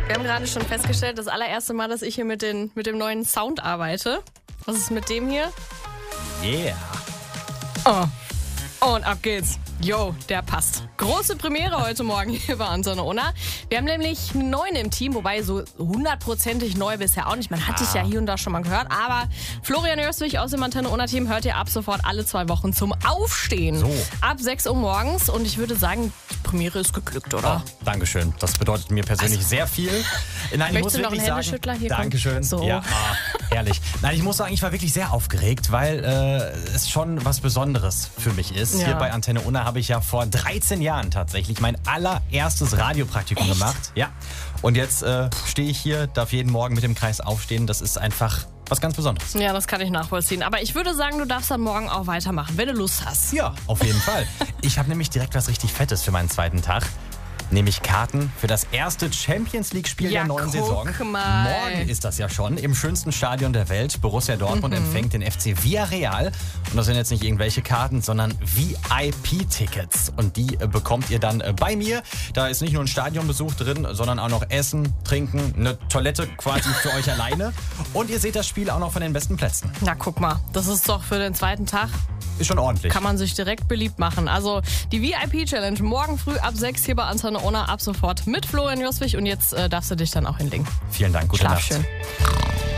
Wir haben gerade schon festgestellt, das allererste Mal, dass ich hier mit dem neuen Sound arbeite. Was ist mit dem hier? Yeah. Oh, und ab geht's. Yo, der passt. Große Premiere heute Morgen hier bei Antenne Unna. Wir haben nämlich einen neuen im Team, wobei so 100%ig neu bisher auch nicht. Man hat dich ja hier und da schon mal gehört. Aber Florian Jörswig aus dem Antenne Unna Team hört ihr ab sofort alle 2 Wochen zum Aufstehen. So. Ab 6 Uhr morgens. Und ich würde sagen, die Premiere ist geglückt, oder? Oh, Dankeschön. Das bedeutet mir persönlich sehr viel. Nein, Möchtest du noch einen Händeschüttler hier? Dankeschön. So. Ja, herrlich. Nein, ich muss sagen, ich war wirklich sehr aufgeregt, weil es schon was Besonderes für mich ist. Ja. Hier bei Antenne Unna habe ich ja vor 13 Jahren tatsächlich mein allererstes Radiopraktikum gemacht. Ja. Und jetzt stehe ich hier, darf jeden Morgen mit dem Kreis aufstehen. Das ist einfach was ganz Besonderes. Ja, das kann ich nachvollziehen. Aber ich würde sagen, du darfst dann morgen auch weitermachen, wenn du Lust hast. Ja, auf jeden Fall. Ich habe nämlich direkt was richtig Fettes für meinen zweiten Tag. Nämlich Karten für das erste Champions-League-Spiel der neuen Saison. Mal. Morgen ist das ja schon im schönsten Stadion der Welt. Borussia Dortmund empfängt den FC Villarreal. Und das sind jetzt nicht irgendwelche Karten, sondern VIP-Tickets. Und die bekommt ihr dann bei mir. Da ist nicht nur ein Stadionbesuch drin, sondern auch noch Essen, Trinken, eine Toilette quasi für euch alleine. Und ihr seht das Spiel auch noch von den besten Plätzen. Na, guck mal, das ist doch für den zweiten Tag. Ist schon ordentlich. Kann man sich direkt beliebt machen. Also die VIP-Challenge morgen früh ab 6 hier bei Antenne Unna ab sofort mit Florian Jörswig. Und jetzt darfst du dich dann auch hinlegen. Vielen Dank, gute Schlaf Nacht. schön.